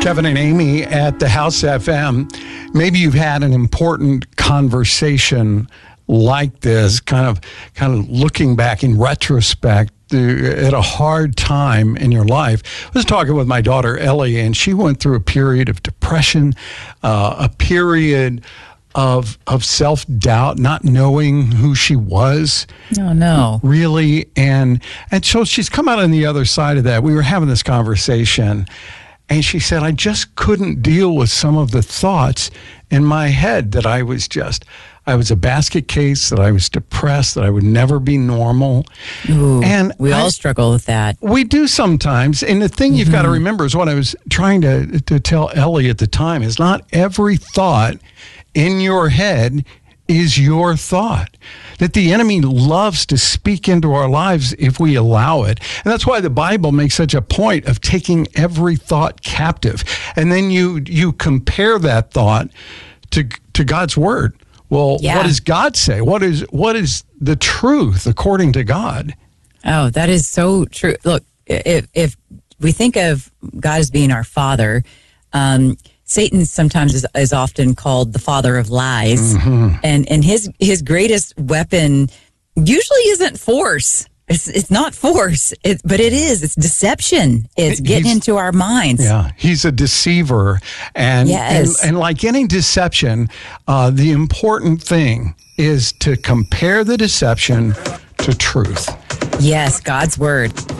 Kevin and Amy at the House FM. Maybe you've had an important conversation like this, kind of looking back in retrospect at a hard time in your life. I was talking with my daughter Ellie, and she went through a period of depression, a period of self-doubt, not knowing who she was. Oh, no. Really. And so she's come out on the other side of that. We were having this conversation, and she said, I just couldn't deal with some of the thoughts in my head that I was a basket case, that I was depressed, that I would never be normal. Ooh, and we all struggle with that. We do sometimes. And the thing you've got to remember is what I was trying to tell Ellie at the time is not every thought in your head is your thought. That the enemy loves to speak into our lives if we allow it. And that's why the Bible makes such a point of taking every thought captive. And then you compare that thought to God's word. Well, What does God say? What is the truth according to God? Oh, that is so true. Look, if we think of God as being our father, Satan sometimes is often called the father of lies, and his greatest weapon usually isn't force. It's not force, but it is. It's deception. It's getting into our minds. Yeah, he's a deceiver, and like any deception, the important thing is to compare the deception to truth. Yes, God's word.